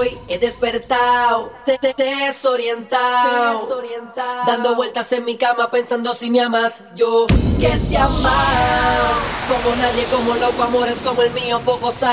hoy he despertado, desorientado, dando vueltas en mi cama pensando si me amas. Yo que te amaba como nadie, como loco, amores como el mío, pocos hay.